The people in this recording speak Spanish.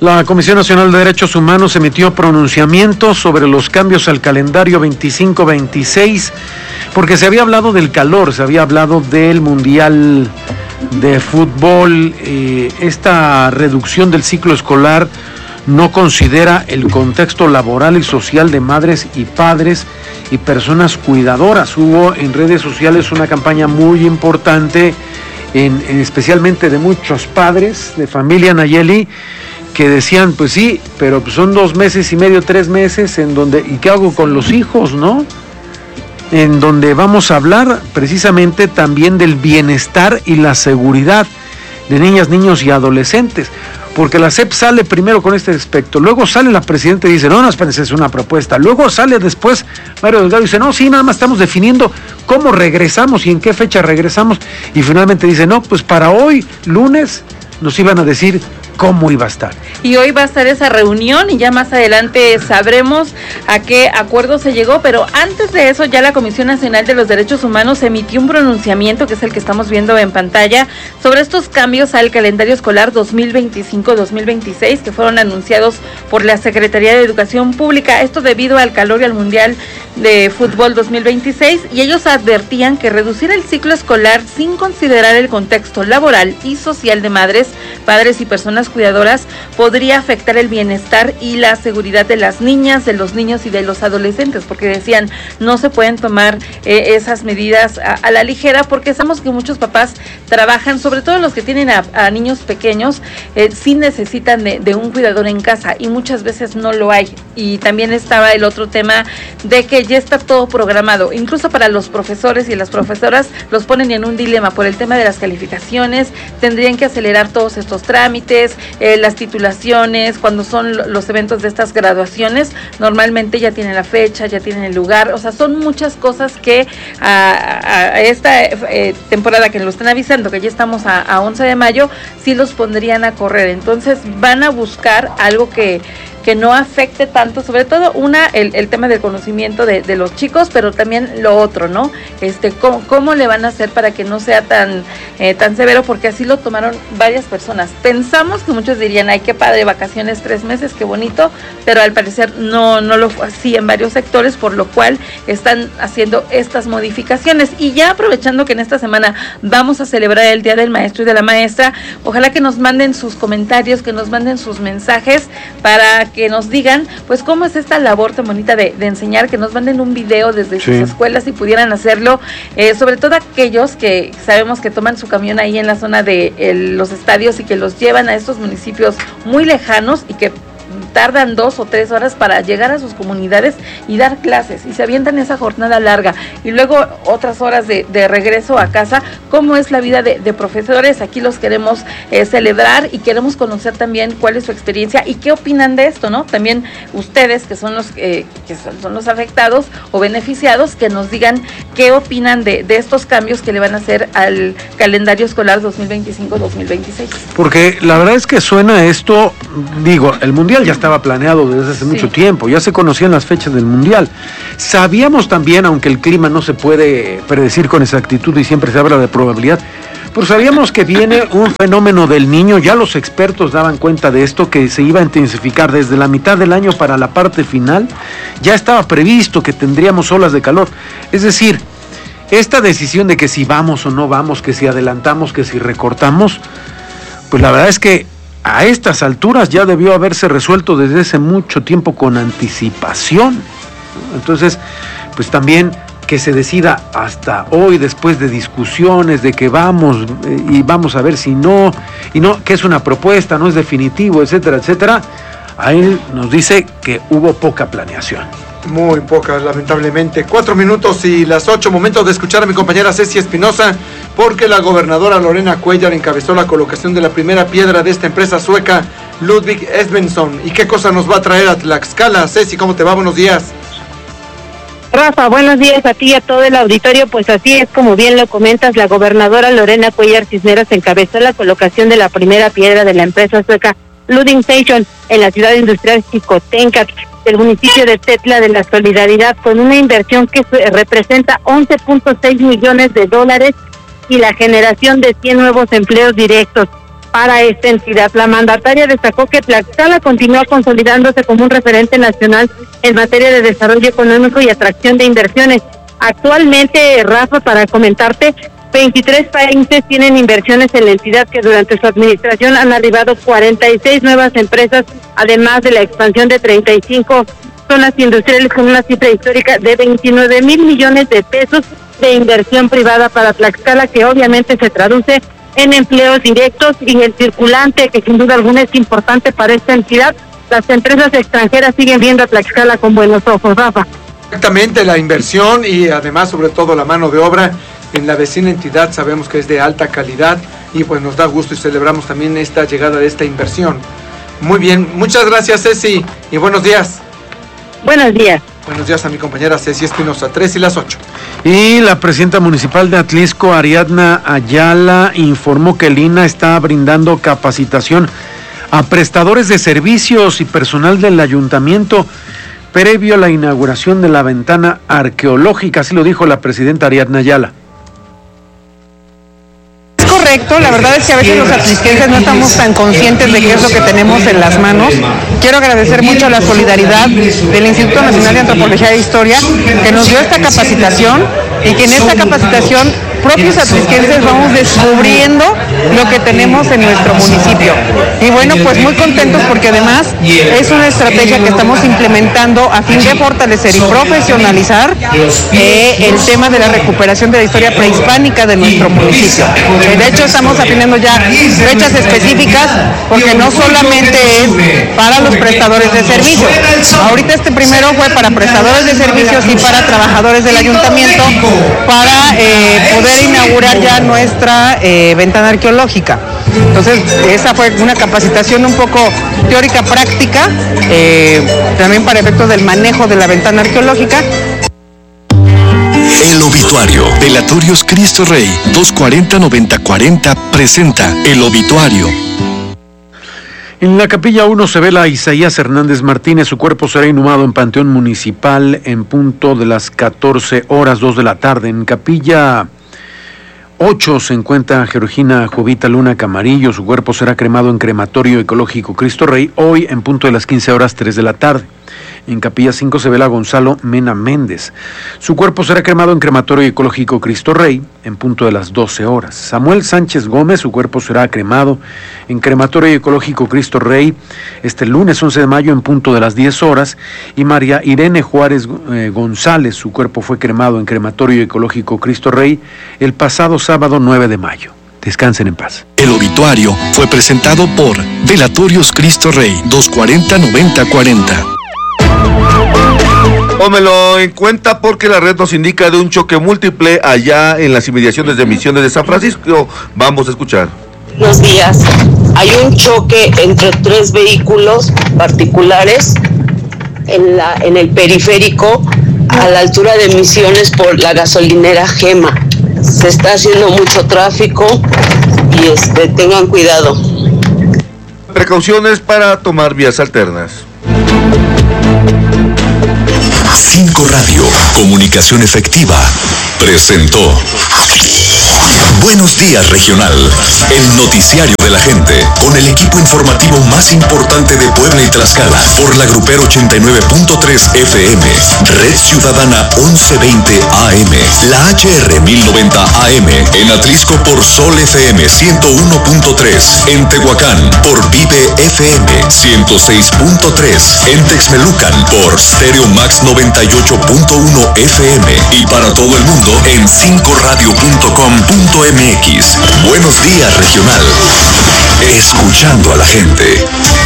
La Comisión Nacional de Derechos Humanos emitió pronunciamientos sobre los cambios al calendario 25-26, porque se había hablado del calor, se había hablado del Mundial de Fútbol. Esta reducción del ciclo escolar no considera el contexto laboral y social de madres y padres y personas cuidadoras. Hubo en redes sociales una campaña muy importante, especialmente de muchos padres de familia, Nayeli, que decían, pues sí, pero son 2 meses y medio, 3 meses, en donde, ¿y qué hago con los hijos, no? En donde vamos a hablar precisamente también del bienestar y la seguridad de niñas, niños y adolescentes, porque la SEP sale primero con este aspecto, luego sale la presidenta y dice, no, espérense, es una propuesta, luego sale después Mario Delgado y dice, no, sí, nada más estamos definiendo cómo regresamos y en qué fecha regresamos, y finalmente dice, no, pues para hoy, lunes, nos iban a decir cómo iba a estar. Y hoy va a estar esa reunión y ya más adelante sabremos a qué acuerdo se llegó, pero antes de eso ya la Comisión Nacional de los Derechos Humanos emitió un pronunciamiento, que es el que estamos viendo en pantalla, sobre estos cambios al calendario escolar 2025-2026 que fueron anunciados por la Secretaría de Educación Pública, esto debido al calor y al Mundial de Fútbol 2026, y ellos advertían que reducir el ciclo escolar sin considerar el contexto laboral y social de madres, padres y personas cuidadoras podría afectar el bienestar y la seguridad de las niñas, de los niños y de los adolescentes, porque decían, no se pueden tomar esas medidas a la ligera, porque sabemos que muchos papás trabajan, sobre todo los que tienen a niños pequeños, sí necesitan de un cuidador en casa y muchas veces no lo hay. Y también estaba el otro tema de que ya está todo programado, incluso para los profesores y las profesoras los ponen en un dilema por el tema de las calificaciones, tendrían que acelerar todos estos trámites, las titulaciones, cuando son los eventos de estas graduaciones, normalmente ya tienen la fecha, ya tienen el lugar, o sea, son muchas cosas que a esta temporada que nos lo están avisando, que ya estamos a 11 de mayo, sí los pondrían a correr, entonces van a buscar algo que no afecte tanto, sobre todo el tema del conocimiento de los chicos, pero también lo otro, ¿no? ¿Cómo le van a hacer para que no sea tan severo? Porque así lo tomaron varias personas. Pensamos que muchos dirían, ay, qué padre, vacaciones 3 meses, qué bonito, pero al parecer no lo fue así en varios sectores, por lo cual están haciendo estas modificaciones. Y ya aprovechando que en esta semana vamos a celebrar el Día del Maestro y de la Maestra, ojalá que nos manden sus comentarios, que nos manden sus mensajes para que nos digan, pues, cómo es esta labor tan bonita de enseñar, que nos manden un video desde sus escuelas si pudieran hacerlo, sobre todo aquellos que sabemos que toman su camión ahí en la zona de los estadios y que los llevan a estos municipios muy lejanos y que tardan 2 o 3 horas para llegar a sus comunidades y dar clases, y se avientan esa jornada larga y luego otras horas de regreso a casa. ¿Cómo es la vida de profesores? Aquí los queremos celebrar y queremos conocer también cuál es su experiencia y qué opinan de esto, ¿no? También ustedes, que son los afectados o beneficiados, que nos digan qué opinan de estos cambios que le van a hacer al calendario escolar 2025-2026. Porque la verdad es que suena esto, digo, el Mundial ya estaba planeado desde hace mucho tiempo, ya se conocían las fechas del Mundial. Sabíamos también, aunque el clima no se puede predecir con exactitud y siempre se habla de probabilidad, pero sabíamos que viene un fenómeno del Niño, ya los expertos daban cuenta de esto, que se iba a intensificar desde la mitad del año para la parte final, ya estaba previsto que tendríamos olas de calor. Es decir, esta decisión de que si vamos o no vamos, que si adelantamos, que si recortamos, pues la verdad es que a estas alturas ya debió haberse resuelto desde hace mucho tiempo con anticipación. Entonces, pues también que se decida hasta hoy, después de discusiones de que vamos y vamos a ver si no, y no, que es una propuesta, no es definitivo, etcétera, etcétera, ahí nos dice que hubo poca planeación. Muy poca, lamentablemente. 4 minutos y las 8, momento de escuchar a mi compañera Ceci Espinosa, porque la gobernadora Lorena Cuellar encabezó la colocación de la primera piedra de esta empresa sueca, Ludvig Svensson. ¿Y qué cosa nos va a traer a Tlaxcala? Ceci, ¿cómo te va? Buenos días. Rafa, buenos días a ti y a todo el auditorio. Pues así es, como bien lo comentas, la gobernadora Lorena Cuellar Cisneros encabezó la colocación de la primera piedra de la empresa sueca Ludvig Svensson en la ciudad industrial Xicoténcatl, del municipio de Tetla de la Solidaridad, con una inversión que representa 11.6 millones de dólares y la generación de 100 nuevos empleos directos. para esta entidad. La mandataria destacó que Tlaxcala continúa consolidándose como un referente nacional en materia de desarrollo económico y atracción de inversiones. Actualmente, Rafa, para comentarte, 23 países tienen inversiones en la entidad, que durante su administración han arribado 46 nuevas empresas, además de la expansión de 35 zonas industriales con una cifra histórica de 29,000 millones de pesos de inversión privada para Tlaxcala, que obviamente se traduce en empleos directos y el circulante, que sin duda alguna es importante para esta entidad. Las empresas extranjeras siguen viendo a Tlaxcala con buenos ojos, Rafa. Exactamente, la inversión y además sobre todo la mano de obra en la vecina entidad sabemos que es de alta calidad y pues nos da gusto y celebramos también esta llegada de esta inversión. Muy bien, muchas gracias, Ceci, y buenos días. Buenos días. Buenos días a mi compañera Ceci Espinosa, 3 y las 8. Y la presidenta municipal de Atlisco, Ariadna Ayala, informó que el INAH está brindando capacitación a prestadores de servicios y personal del ayuntamiento previo a la inauguración de la ventana arqueológica, así lo dijo la presidenta Ariadna Ayala. Correcto, la verdad es que a veces los atlisquenses no estamos tan conscientes de qué es lo que tenemos en las manos. Quiero agradecer mucho la solidaridad del Instituto Nacional de Antropología e Historia, que nos dio esta capacitación y que en esta capacitación propios atlisquenses vamos descubriendo lo que tenemos en nuestro municipio. Y bueno, pues muy contentos porque además es una estrategia que estamos implementando a fin de fortalecer y profesionalizar el tema de la recuperación de la historia prehispánica de nuestro municipio. De hecho, estamos afinando ya fechas específicas porque no solamente es para los prestadores de servicios. Ahorita este primero fue para prestadores de servicios y para trabajadores del ayuntamiento para poder inaugurar ya nuestra ventana arqueológica. Entonces, esa fue una capacitación un poco teórica práctica, también para efectos del manejo de la ventana arqueológica. El obituario. Velatorios Cristo Rey 240-9040 presenta El obituario. En la capilla 1 se vela a Isaías Hernández Martínez. Su cuerpo será inhumado en Panteón Municipal en punto de las 14 horas, 2 de la tarde. En capilla 8 se encuentra Georgina Jovita Luna Camarillo. Su cuerpo será cremado en Crematorio Ecológico Cristo Rey hoy en punto de las 15 horas, 3 de la tarde. En capilla 5 se vela a Gonzalo Mena Méndez. Su cuerpo será cremado en Crematorio Ecológico Cristo Rey en punto de las 12 horas. Samuel Sánchez Gómez, su cuerpo será cremado en Crematorio Ecológico Cristo Rey este lunes 11 de mayo en punto de las 10 horas. Y María Irene Juárez González, su cuerpo fue cremado en Crematorio Ecológico Cristo Rey el pasado sábado 9 de mayo. Descansen en paz. El obituario fue presentado por Velatorios Cristo Rey 240-9040. Tómelo en cuenta porque la red nos indica de un choque múltiple allá en las inmediaciones de Misiones de San Francisco. Vamos a escuchar. Buenos días. Hay un choque entre 3 vehículos particulares en el periférico a la altura de Misiones por la gasolinera Gema. Se está haciendo mucho tráfico y tengan cuidado. Precauciones para tomar vías alternas. 5 Radio, comunicación efectiva, presentó Buenos Días Regional, el noticiario de la gente, con el equipo informativo más importante de Puebla y Tlaxcala, por la Grupero 89.3 FM, Red Ciudadana 1120 AM, la HR 1090 AM, en Atlisco por Sol FM 101.3, en Tehuacán por Vive FM 106.3, en Texmelucan por Stereo Max 98.1 FM y para todo el mundo en 5radio.com.mx. Buenos Días Regional. Escuchando a la gente.